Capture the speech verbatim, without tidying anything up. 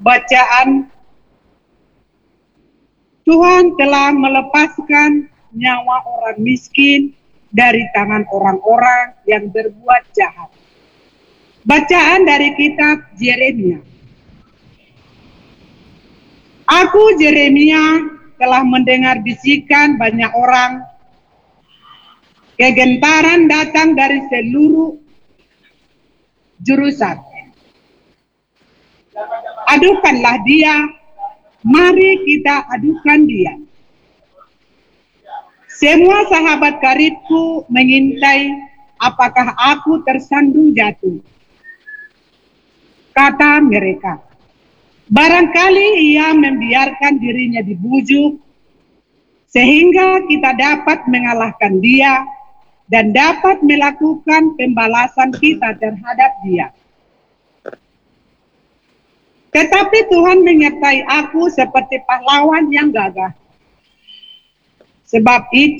Bacaan: Tuhan telah melepaskan nyawa orang miskin dari tangan orang-orang yang berbuat jahat. Bacaan dari kitab Yeremia. Aku, Yeremia, telah mendengar bisikan banyak orang. Kegentaran datang dari seluruh jurusan. Adukanlah dia, mari kita adukan dia. Semua sahabat karibku mengintai apakah aku tersandung jatuh. Kata mereka, barangkali ia membiarkan dirinya dibujuk, sehingga kita dapat mengalahkan dia dan dapat melakukan pembalasan kita terhadap dia. Tetapi Tuhan menyertai aku seperti pahlawan yang gagah. Sebab itu